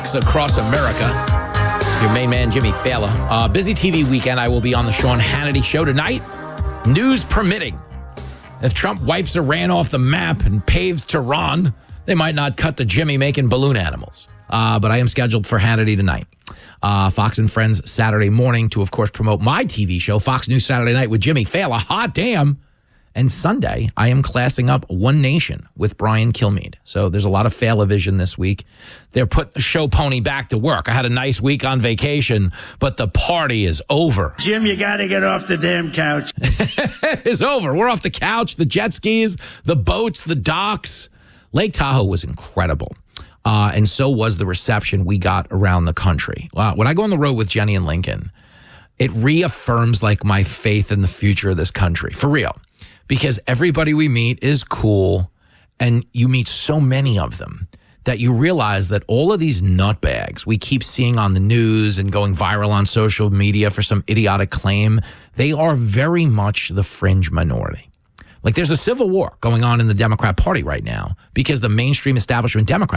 Fox across America. Your main man, Jimmy Fallon. Busy TV weekend. I will be on the Sean Hannity show tonight. News permitting. If Trump wipes Iran off the map and paves Tehran, they might not cut the Jimmy making balloon animals. But I am scheduled for Hannity tonight. Fox and Friends Saturday morning to, of course, promote my TV show, Fox News Saturday Night with Jimmy Fallon. Hot damn. And Sunday, I am classing up One Nation with Brian Kilmeade. So there's a lot of Fallon-vision this week. They're putting the show pony back to work. I had a nice week on vacation, but the party is over. Jim, you got to get off the damn couch. It's over. We're off the couch, the jet skis, the boats, the docks. Lake Tahoe was incredible. And so was the reception we got around the country. When I go on the road with Jenny and Lincoln, it reaffirms like my faith in the future of this country. For real. Because everybody we meet is cool, and you meet so many of them that you realize that all of these nutbags we keep seeing on the news and going viral on social media for some idiotic claim, they are very much the fringe minority. Like there's a civil war going on in the Democrat Party right now because the mainstream establishment Democrats